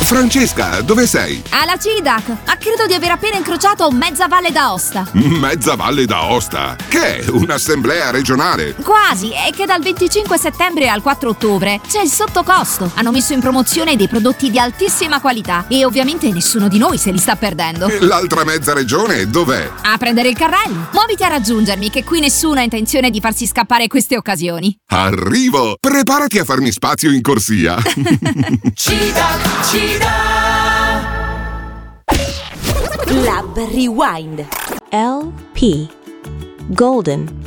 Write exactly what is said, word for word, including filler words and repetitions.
Francesca, dove sei? Alla C I D A C, ma credo di aver appena incrociato Mezza Valle d'Aosta. Mezza Valle d'Aosta? Che è? Un'assemblea regionale? Quasi, è che dal venticinque settembre al quattro ottobre c'è il sottocosto. Hanno messo in promozione dei prodotti di altissima qualità e ovviamente nessuno di noi se li sta perdendo. E l'altra mezza regione dov'è? A prendere il carrello. Muoviti a raggiungermi, che qui nessuno ha intenzione di farsi scappare queste occasioni. Arrivo! Preparati a farmi spazio in corsia. C I D A C, C I D A C. Lab Rewind. L P Golden